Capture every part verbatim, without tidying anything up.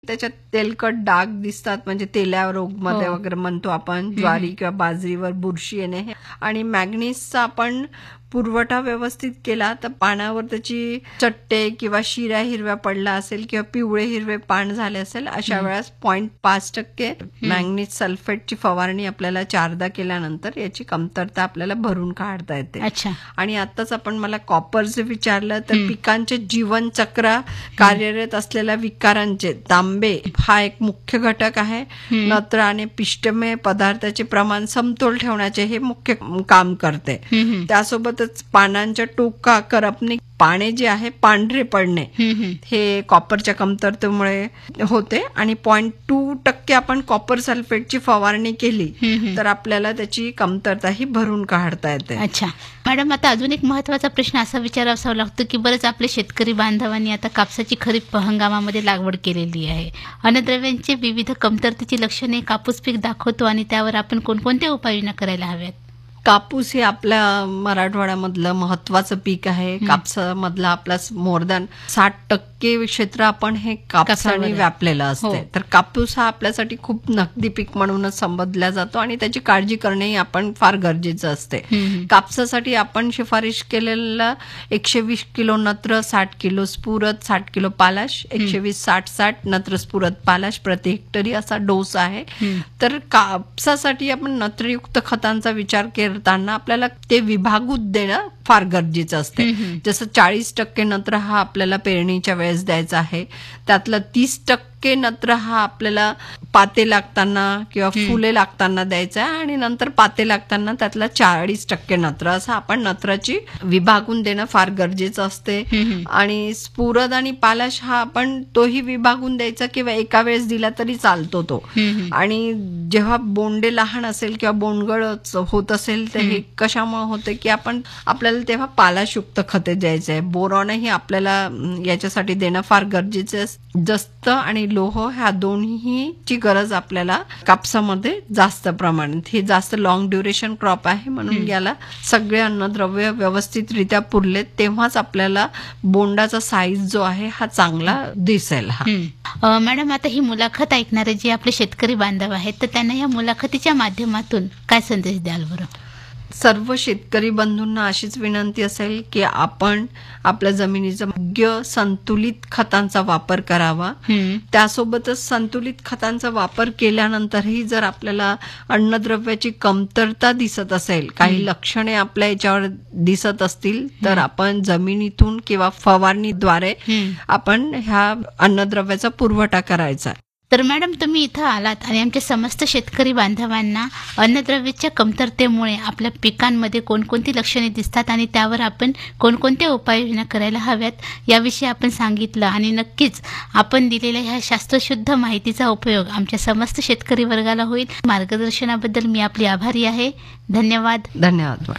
त्याच्यात तेलकट डाग दिसतात, म्हणजे तेल्या रोग मध्ये हो. वगैरे म्हणतो आपण, ज्वारी किंवा बाजरीवर बुरशी येणे हे. आणि मॅग्नीजचा आपण पुरवठा व्यवस्थित केला तर पानावर त्याची चट्टे किंवा शिऱ्या हिरव्या पडला असेल किंवा पिवळे हिरवे पान झाले असेल, अशा हम्म. वेळेस पॉईंट पाच टक्के मॅग्नीज सल्फेटची फवारणी आपल्याला चारदा केल्यानंतर याची कमतरता आपल्याला भरून काढता येते. अच्छा. आणि आताच आपण मला कॉपरचे विचारलं तर हम्म. पिकांचे जीवनचक्र कार्यरत असलेल्या विकारांचे तांबे हा एक मुख्य घटक आहे. हम्म. नत्र आणि पिष्टमय पदार्थाचे प्रमाण समतोल ठेवण्याचे हे मुख्य काम करते. हम्म. त्यासोबतच पानांच्या टोका करपणे, पाने जे आहे पांढरे पडणे हम्म. हे कॉपरच्या कमतरतेमुळे होते. आणि पॉईंट टू टक्के आपण कॉपर सल्फेटची फवारणी केली हम्म. तर आपल्याला त्याची कमतरता ही भरून काढता येते. अच्छा मॅडम, आता अजून एक महत्वाचा प्रश्न असा विचारावा लागतो की बरेच आपले शेतकरी बांधवांनी आता कापसाची खरीप हंगामामध्ये लागवड केलेली आहे. अन्नद्रव्यांचे विविध कमतरतेची लक्षणे कापूस पीक दाखवतो आणि त्यावर आपण कोणकोणत्या उपाययोजना करायला हव्यात? कापूस हे आपल्या मराठवाड्यामधलं महत्वाचं पीक आहे. कापसामधलं आपला मोर दॅन साठ टक्के क्षेत्र आपण हे कापसाने व्यापलेलं असते. तर कापूस हा आपल्यासाठी खूप नगदी पीक म्हणूनच संबोधला जातो आणि त्याची काळजी करणे आपण फार गरजेचं असते. कापसासाठी आपण शिफारिश केलेला एकशे वीस किलो नत्र, साठ किलो स्फुरद, साठ किलो पालाश, एकशे वीस साठ साठ नत्र स्फुरद पालाश प्रति हेक्टरी असा डोस आहे. तर कापसासाठी आपण नत्रयुक्त खतांचा विचार करताना आपल्याला ते विभागून देणं फार गरजेचं असते. जसं चाळीस टक्के नत्र हा आपल्याला पेरणीच्या वेळेस द्यायचा आहे, त्यातलं तीस टक्के नत्र हा आपल्याला पाते लागताना किंवा फुले लागताना द्यायचा आहे आणि नंतर पाते लागताना त्यातला चाळीस टक्के नत्र, असं आपण नत्राची विभागून देणं फार गरजेचं असते. आणि स्फुरद आणि पालाश हा आपण तोही विभागून द्यायचा किंवा एका वेळेस दिला तरी चालतो तो. आणि जेव्हा बोंडे लहान असेल किंवा बोंडगळ होत असेल तर हे कशामुळे होते की आपण आपल्याला तेव्हा पालाशयुक्त खते द्यायचे आहे. बोरॉनही आपल्याला याच्यासाठी देणं फार गरजेचं आहे. जस्त आणि लोह ह्या दोन्हीची गरज आपल्याला कापसामध्ये जास्त प्रमाणात. हे जास्त लॉंग ड्युरेशन क्रॉप आहे म्हणून याला सगळे अन्नद्रव्य व्यवस्थितरित्या पुरले तेव्हाच आपल्याला बोंडाचा साईज जो आहे हा चांगला दिसेल. हा मॅडम, आता ही मुलाखत ऐकणारे जे आपले शेतकरी बांधव आहेत तर त्यांना या मुलाखतीच्या माध्यमातून काय संदेश द्याल बरं? सर्व शेतकरी बंधूंना अशीच विनंती असेल की आपण आपल्या जमिनीचा योग्य संतुलित खतांचा वापर करावा. त्यासोबतच संतुलित खतांचा वापर केल्यानंतरही जर आपल्याला अन्नद्रव्याची कमतरता दिसत असेल, काही लक्षणे आपल्या याच्यावर दिसत असतील तर आपण जमिनीतून किंवा फवारणीद्वारे आपण ह्या अन्नद्रव्याचा पुरवठा करायचा. तर मॅडम, तुम्ही इथं आलात आणि आमच्या समस्त शेतकरी बांधवांना अन्नद्रव्याच्या कमतरतेमुळे आपल्या पिकांमध्ये कोणकोणती लक्षणे दिसतात आणि त्यावर आपण कोणकोणत्या उपाययोजना करायला हव्यात याविषयी आपण सांगितलं. आणि नक्कीच आपण दिलेल्या ह्या शास्त्रशुद्ध माहितीचा उपयोग आमच्या समस्त शेतकरी वर्गाला होईल. मार्गदर्शनाबद्दल मी आपली आभारी आहे. धन्यवाद. धन्यवाद.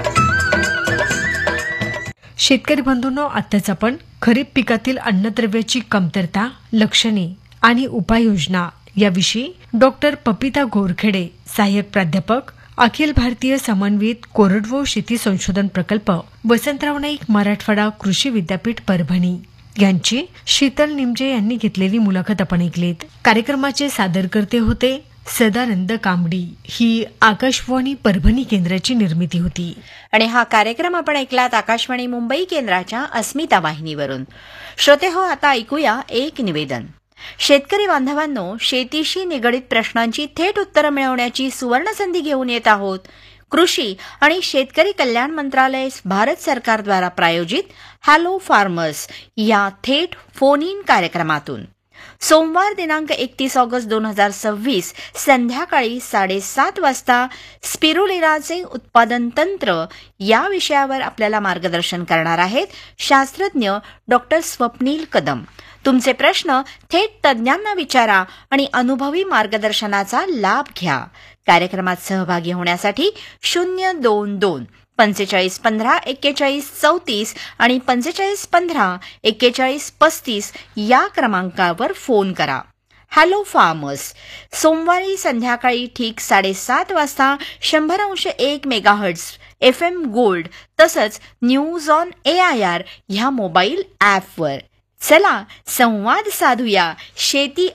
शेतकरी बंधूंनो, आत्ताच आपण खरीप पिकातील अन्नद्रव्याची कमतरता, लक्षणे आणि उपाययोजना याविषयी डॉक्टर पपिता गोरखेडे, सहाय्यक प्राध्यापक, अखिल भारतीय समन्वित कोरडवाहू शेती संशोधन प्रकल्प, वसंतराव नाईक मराठवाडा कृषी विद्यापीठ परभणी यांची शीतल निमजे यांनी घेतलेली मुलाखत आपण ऐकलीत. कार्यक्रमाचे सादरकर्ते होते सदानंद कांबडी. ही आकाशवाणी परभणी केंद्राची निर्मिती होती आणि हा कार्यक्रम आपण ऐकलात आकाशवाणी मुंबई केंद्राच्या अस्मिता वाहिनीवरून. श्रोते हो, आता ऐकूया एक निवेदन. शेतकरी बांधवांनो, शेतीशी निगडित प्रश्नांची थेट उत्तरं मिळवण्याची सुवर्ण संधी घेऊन येत आहोत. कृषी आणि शेतकरी कल्याण मंत्रालय भारत सरकारद्वारा प्रायोजित हॅलो फार्मर्स या थेट फोन इन कार्यक्रमातून सोमवार दिनांक एकतीस ऑगस्ट दोन हजार सव्वीस संध्याकाळी साडेसात वाजता स्पिरुलिनाचे उत्पादन तंत्र या विषयावर आपल्याला मार्गदर्शन करणार आहेत शास्त्रज्ञ डॉक्टर स्वप्नील कदम. तुमचे प्रश्न थेट तज्ज्ञांना विचारा आणि अनुभवी मार्गदर्शनाचा लाभ घ्या. कार्यक्रमात सहभागी होण्यासाठी शून्य दोन दोन पंचेचाळीस पंधरा एक्केचाळीस चौतीस आणि पंचेचाळीस पंधरा एक्केचाळीस पस्तीस या क्रमांकावर फोन करा. हॅलो फार्मर्स सोमवारी संध्याकाळी ठीक साडेसात वाजता शंभर अंश एक मेगाहर्ट्झ एफ एम गोल्ड तसंच news on A I R ह्या मोबाईल ॲपवर. चला संवाद साधूया शेती